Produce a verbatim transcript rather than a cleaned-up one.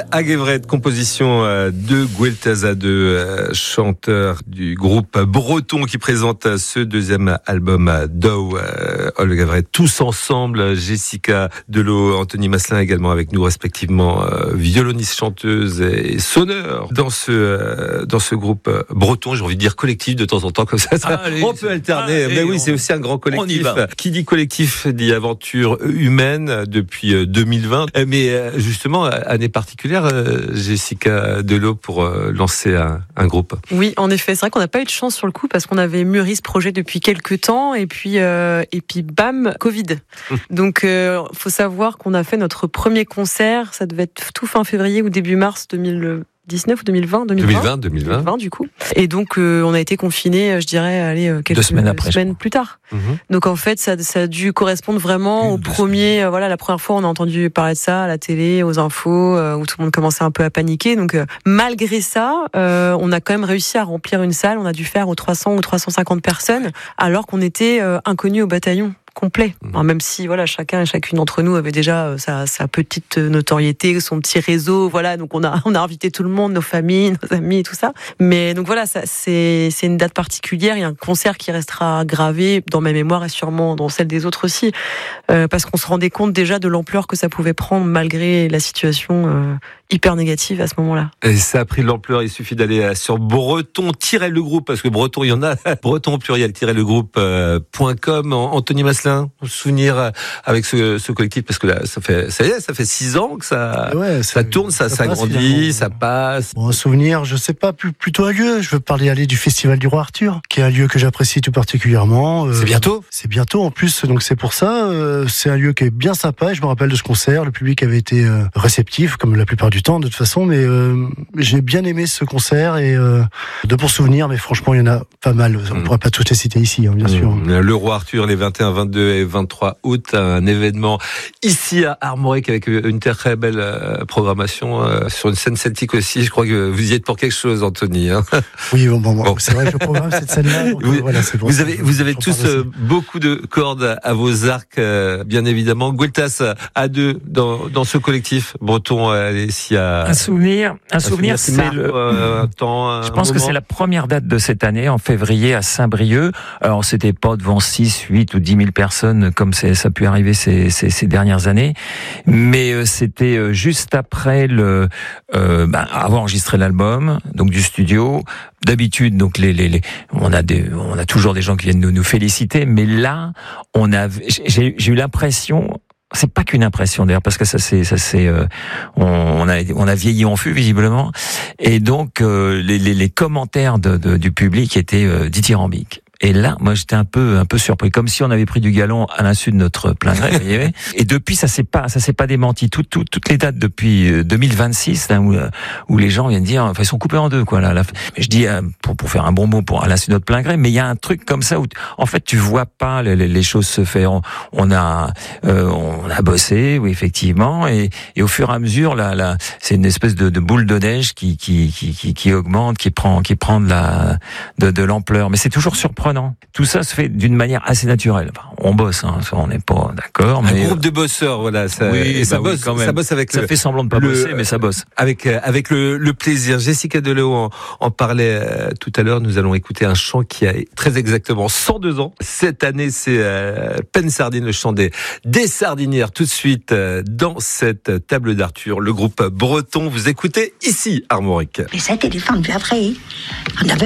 Aguevret, composition de Gueltaza deux, chanteur du groupe breton qui présente ce deuxième album d'O. Olga Aguevret, tous ensemble, Jessica Delot, Anthony Masselin également avec nous respectivement, violoniste, chanteuse et sonneur dans ce dans ce groupe breton. J'ai envie de dire collectif de temps en temps comme ça. ça allez, on peut alterner, allez, mais oui, on, c'est aussi un grand collectif. Qui dit collectif dit aventure humaine depuis deux mille vingt. Mais justement, année particulière, Jessica Delot, pour lancer un, un groupe. Oui, en effet, c'est vrai qu'on n'a pas eu de chance sur le coup parce qu'on avait mûri ce projet depuis quelques temps et puis euh, et puis bam, Covid. Donc, euh, faut savoir qu'on a fait notre premier concert, ça devait être tout fin février ou début mars deux mille dix-neuf ou deux mille vingt, deux mille vingt, deux mille vingt du coup. Et donc euh, on a été confinés, je dirais, allez quelques Deux semaines, après, semaines plus tard. Mm-hmm. Donc en fait, ça, ça a dû correspondre vraiment Une, au premier. Euh, voilà, la première fois on a entendu parler de ça à la télé, aux infos, euh, où tout le monde commençait un peu à paniquer. Donc euh, malgré ça, euh, on a quand même réussi à remplir une salle. On a dû faire aux trois cents ou trois cent cinquante personnes, alors qu'on était euh, inconnus au bataillon complet. Enfin, même si voilà, chacun et chacune d'entre nous avait déjà sa, sa petite notoriété, son petit réseau, voilà. Donc on a on a invité tout le monde, nos familles, nos amis, tout ça. Mais donc voilà, ça, c'est c'est une date particulière. Il y a un concert qui restera gravé dans ma mémoire et sûrement dans celle des autres aussi, euh, parce qu'on se rendait compte déjà de l'ampleur que ça pouvait prendre malgré la situation euh, hyper négative à ce moment-là. Et ça a pris de l'ampleur. Il suffit d'aller sur breton-le groupe, parce que breton il y en a, breton au pluriel-le groupe point com. Anthony Masselin, souvenir avec ce, ce collectif, parce que là, ça fait, ça y est, ça fait six ans que ça, ouais, ça tourne, ça, ça grandit, ça passe. Bon, un souvenir, je sais pas, plutôt un lieu. Je veux parler aller du Festival du Roi Arthur, qui est un lieu que j'apprécie tout particulièrement. C'est bientôt. C'est bientôt en plus, donc c'est pour ça. Euh, c'est un lieu qui est bien sympa. Et je me rappelle de ce concert. Le public avait été euh, réceptif, comme la plupart du temps, de toute façon. Mais euh, j'ai bien aimé ce concert et euh, de pour souvenir. Mais franchement, il y en a pas mal. On ne mmh. pourra pas toutes les citer ici, hein, bien mmh. sûr. Le Roi Arthur, les vingt et un, vingt-deux et vingt-trois août, un événement ici à Armorique avec une très belle programmation euh, sur une scène celtique aussi. Je crois que vous y êtes pour quelque chose, Anthony. Hein. Oui, bon, bon, bon. C'est vrai que je programme cette scène-là. Donc, vous, euh, voilà, c'est bon, vous avez, vous avez tous euh, beaucoup de cordes à vos arcs, euh, bien évidemment. Gueltas à deux dans, dans ce collectif breton. Allez, s'il y a un souvenir, un, un souvenir, souvenir c'est le. Euh, un temps, un je pense moment. que c'est la première date de cette année, en février, à Saint-Brieuc. Alors, c'était pas devant six, huit ou dix mille personnes comme c'est, ça a pu arriver ces, ces, ces dernières années, mais euh, c'était euh, juste après le euh, bah, avoir enregistré l'album, donc du studio. D'habitude, donc les, les, les on a des, on a toujours des gens qui viennent nous, nous féliciter, mais là, on a, j'ai, j'ai eu l'impression. C'est pas qu'une impression d'ailleurs, parce que ça c'est ça c'est euh, on, on a on a vieilli en fût visiblement, et donc euh, les, les les commentaires de, de, du public étaient euh, dithyrambiques. Et là, moi, j'étais un peu, un peu surpris, comme si on avait pris du galon à l'insu de notre plein gré. Vous voyez. Et depuis, ça s'est pas, ça s'est pas démenti. Tout, tout, toutes les dates depuis deux mille vingt-six, là, où, où les gens viennent dire, enfin, ils sont coupés en deux, quoi. Là, là. Mais je dis pour, pour faire un bon mot pour à l'insu de notre plein gré, mais il y a un truc comme ça où, en fait, tu vois pas les, les choses se faire. On, on a, euh, on a bossé, oui, effectivement, et, et au fur et à mesure, là, là, c'est une espèce de, de boule de neige qui, qui, qui, qui, qui augmente, qui prend, qui prend de la, de, de l'ampleur. Mais c'est toujours surprenant. Tout ça se fait d'une manière assez naturelle. Enfin, on bosse, hein, on n'est pas d'accord. Un mais groupe de bosseurs, voilà. Ça, oui, et ça bah bosse oui, quand même. Ça bosse avec. Ça le, fait semblant de pas le, bosser, mais ça bosse. Avec avec le, le plaisir. Jessica Delot en, en parlait euh, tout à l'heure. Nous allons écouter un chant qui a très exactement cent deux ans. Cette année, c'est euh, Pen Sardine, le chant des des sardinières. Tout de suite euh, dans cette table d'Arthur, le groupe breton. Vous écoutez ici Armorique. Et ça, c'était des femmes. Puis après, on avait